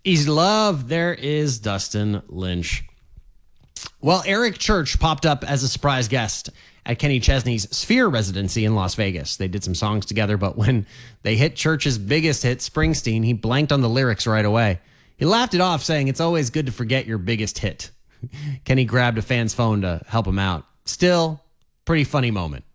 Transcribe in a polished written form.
Easy Love, there is Dustin Lynch. Well, Eric Church popped up as a surprise guest at Kenny Chesney's Sphere residency in Las Vegas. They did some songs together, but when they hit Church's biggest hit, Springsteen, he blanked on the lyrics right away. He laughed it off, saying, "It's always good to forget your biggest hit." Kenny grabbed a fan's phone to help him out. Still, pretty funny moment.